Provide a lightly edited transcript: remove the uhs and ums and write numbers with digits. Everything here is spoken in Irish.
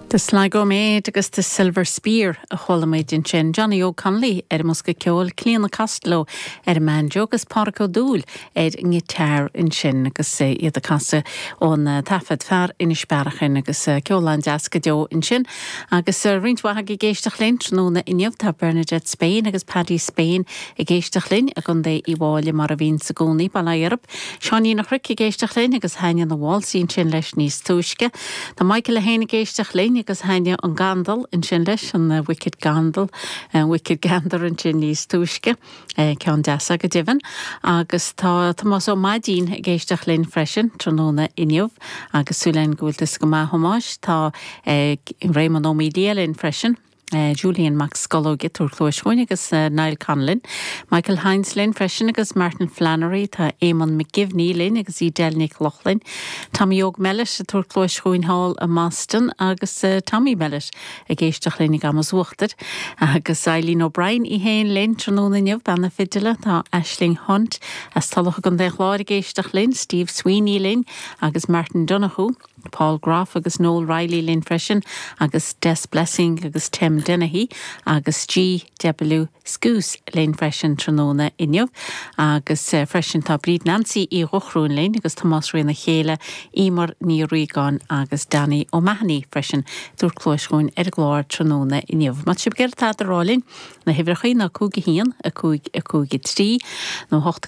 The Sligo Maid agus the Silver Spear a cholamid in sin Johnny O'Connelly musca ceol Clean Costello man jogus Parco Dúil ngitar in sin agus iad a casa on tafad fear in isbarachin agus ceolan jasca deo in sin agus rint wahag I géisteach linn tróna inniuh tá Bernadette Spain agus Paddy Spain I géisteach linn a gun dé I bháile mar a bhín sa gúnaí bala Europe Seaní nach ric I géisteach linn agus haine na bháil sín sin leis níos túisce Tá Michael a héna géisteach linn agus haine an gandal in sin leis an wicked gandal wicked gander in sin níos túisce cean deasa go divan agus tá Tomás ó Madín géisteach linn freisin tróna inniuh agus súlein gúiltas go maith homáis tá Raymond O'Media linn freisin Julian Max Scullo Gitur Clóishoin agus Niall Conlin, Michael Hines Lynn freisin agus Martin Flannery tá Éamon McGivney Lynn agus I Delnick Loughlin, Tommy Og Mellish a Tur Clóishoin Hall a Maston agus Tommy Mellish a géisteach Lynn I gamas uchtad agus Eileen O'Brien I Hain Lynn tróna inniuh banna fidile tá Aisling Hunt as talach gon déich láir géisteach Lynn, Steve Sweeney Lynn agus Martin Donoghue, Paul Graff agus Noel Riley Lynn freisin agus Des Blessing agus Tim Dennehy agus G.W. Scoos Lynn freisin tróna inniuh agus freisin tá Bríd Nancy I Rochrún Lynn agus Tomás Rina Chéile Ímar ní Rígan agus Danny O'Mahony freisin dúr clóisún glóir tróna inniuh. Mat sib ger tá rálinn na hifrachaí na cúga hían a cúg trí nó